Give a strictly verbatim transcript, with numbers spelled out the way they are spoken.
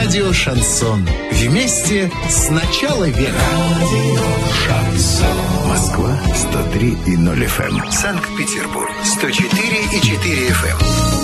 Радио «Шансон». Вместе с начала века. Радио «Шансон». Москва сто три и ноль эф эм. Санкт-Петербург сто четыре и четыре эф эм.